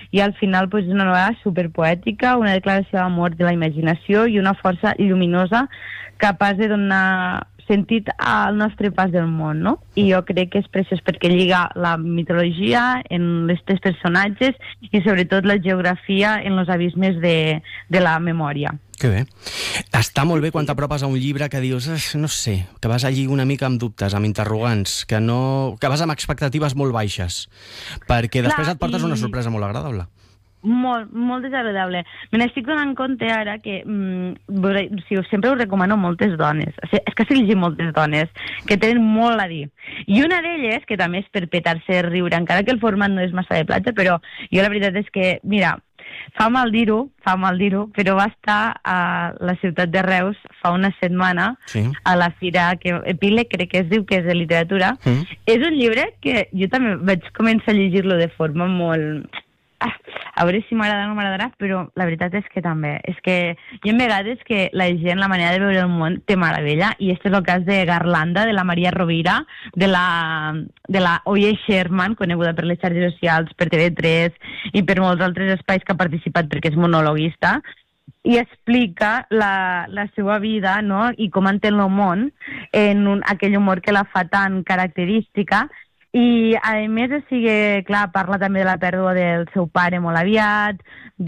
i al final és una novel·la superpoètica, una declaració d'amor de la imaginació i una força lluminosa capaç de donar sentit al nostre pas del món, no? I jo crec que és preciós perquè lliga la mitologia en els tres personatges i sobretot la geografia en els abismes de la memòria. Que bé. Està molt bé quan t'apropes a un llibre que dius, no sé, que vas allí una mica amb dubtes, amb interrogants, que vas amb expectatives molt baixes, perquè després et portes una sorpresa molt agradable. Molt, molt desagradable. Me n'estic donant compte ara que sempre us recomano moltes dones. És que estic llegint moltes dones que tenen molt a dir. I una d'elles, que també és per petar-se de riure, encara que el format no és massa de platja, però jo la veritat és que, mira, fa mal dir-ho, però va estar a la ciutat de Reus fa una setmana, a la fira Epíleg, crec que es diu, que és de literatura. És un llibre que jo també vaig començar a llegir-lo de forma molt... a veure si m'agrada o no m'agradarà, però la veritat és que també. És que hi ha vegades que la gent, la manera de veure el món, té meravella, i este és el cas de Garlanda, de la Maria Rovira, de la Oye Sherman, coneguda per les xarxes socials, per TV3 i per molts altres espais que ha participat perquè és monologuista, i explica la seva vida, no?, i com entén el món en aquell humor que la fa tan característica. I, a més, clar, parla també de la pèrdua del seu pare molt aviat,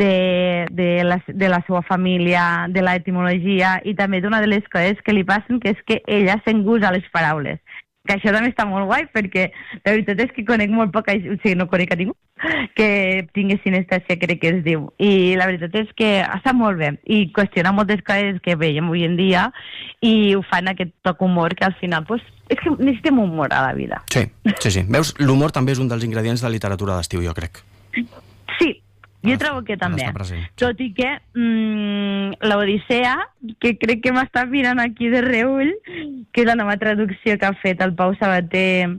de la seva família, de l'etimologia, i també d'una de les coses que li passen, que és que ella s'engusa les paraules. Que això també està molt guai, perquè la veritat és que conec molt poca, o sigui, no conec a ningú que tingui sinestèsia, crec que es diu. I la veritat és que està molt bé, i qüestiona moltes coses que veiem avui en dia, i ho fan aquest toc humor que al final, és que necessitem humor a la vida. Sí. Veus, l'humor també és un dels ingredients de la literatura d'estiu, jo crec. Sí, jo trobo que també. Tot i que l'Odissea, que crec que m'està mirant aquí de reull, que és la nova traducció que ha fet el Pau Sabater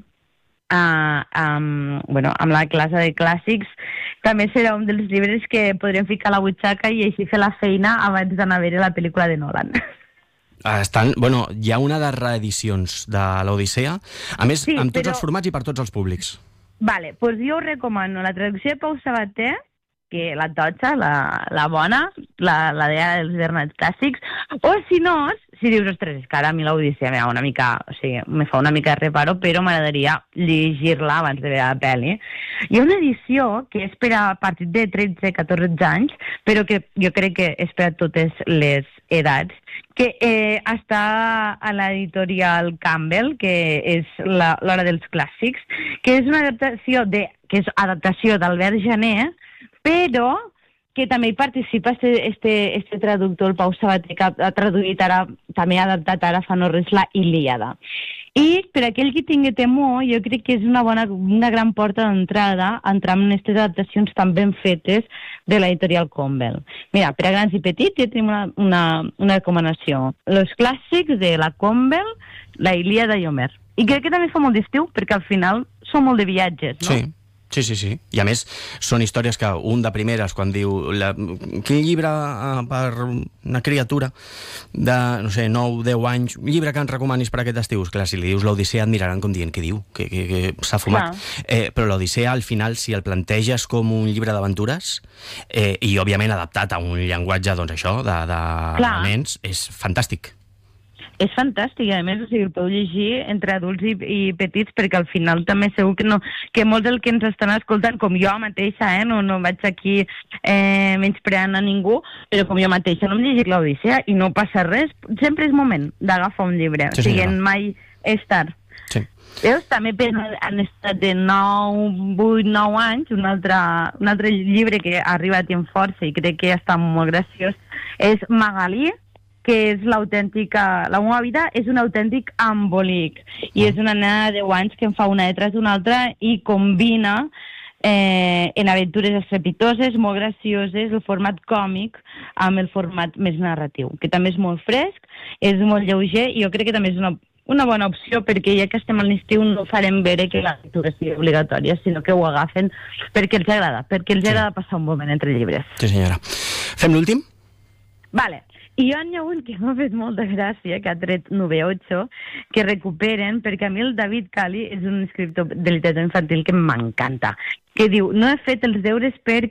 amb la classe de clàssics, també serà un dels llibres que podrem ficar a la butxaca i així fer la feina abans d'anar a veure la pel·lícula de Nolan. Hi ha una de reedicions de l'Odissea, a més, amb tots els formats i per tots els públics. Vale, doncs jo us recomano la traducció de Pau Sabater, que la totxa, la bona, la dels Bernats clàssics, o si no, si dius, ostres, és que ara a mi l'Odissea me fa una mica de reparo, però m'agradaria llegir-la abans de veure la pel·li. Hi ha una edició que és per a partir de 13-14 anys, però que jo crec que és per a totes les edats, que està a l'editorial Campbell, que és l'Hora dels Clàssics, que és una adaptació d'Albert Janer, però que també hi participa este traductor, el Pau Sabater, que ha traduït ara, també ha adaptat ara fa no res la Ilíada. I per aquell que tingui temor, jo crec que és una gran porta d'entrada entrar en aquestes adaptacions tan ben fetes de l'editorial Campbell. Mira, per a grans i petits ja tenim una recomanació. Los clàssics de la Campbell, la Ilíada i Homer. I crec que també fa molt d'estiu, perquè al final són molt de viatges, no? Sí. I a més, són històries que un de primeres, quan diu quin llibre per una criatura de, no sé, 9-10 anys, llibre que ens recomanis per aquest estiu? Clar, si li dius l'Odissea et miraran com dient, què diu? Que s'ha fumat. Però l'Odissea, al final, si el planteges com un llibre d'aventures, i òbviament adaptat a un llenguatge, doncs això, de nens, és fantàstic. És fantàstic, a més, el podeu llegir entre adults i petits, perquè al final també segur que molts del que ens estan escoltant, com jo mateixa, no vaig aquí menyspreant a ningú, però com jo mateixa no hem llegit l'Odissea i no passa res, sempre és moment d'agafar un llibre, o sigui, mai és tard. Veus, també han estat de 8-9 anys, un altre llibre que ha arribat en força i crec que està molt graciós, és Magalí, que és la meva vida és un autèntic embolic, i és una nena de 10 anys que en fa una detrás d'una altra i combina en aventures estrepitoses, molt gracioses, el format còmic amb el format més narratiu, que també és molt fresc, és molt lleuger, i jo crec que també és una bona opció, perquè ja que estem a l'estiu no farem veure que la lectura sigui obligatòria, sinó que ho agafen perquè els agrada passar un moment entre llibres. Sí, senyora. Fem l'últim? Vale. I hi ha un que m'ha fet molta gràcia, que ha tret 9-8, que recuperen, perquè a mi el David Cali és un escriptor de literatura infantil que m'encanta, que diu, no he fet els deures per